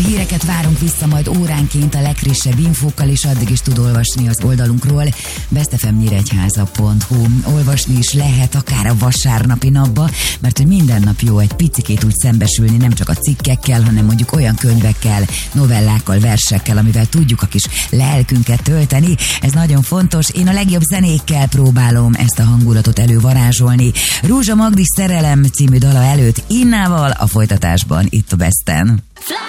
Híreket várunk vissza majd óránként a legfrissebb infókkal, és addig is tud olvasni az oldalunkról, bestfmnyíregyháza.hu. Olvasni is lehet akár a vasárnapi napba, mert hogy minden nap jó egy picikét úgy szembesülni, nem csak a cikkekkel, hanem mondjuk olyan könyvekkel, novellákkal, versekkel, amivel tudjuk a kis lelkünket tölteni. Ez nagyon fontos. Én a legjobb zenékkel próbálom ezt a hangulatot elővarázsolni. Rózsa Magdi Szerelem című dala előtt Innával, a folytatásban itt a Besten.